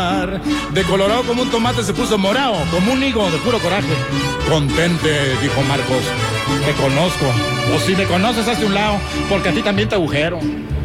De colorado como un tomate se puso morado, como un higo de puro coraje. Contente, dijo Marcos. Te conozco. O si me conoces, hazte un lado, porque a ti también te agujero.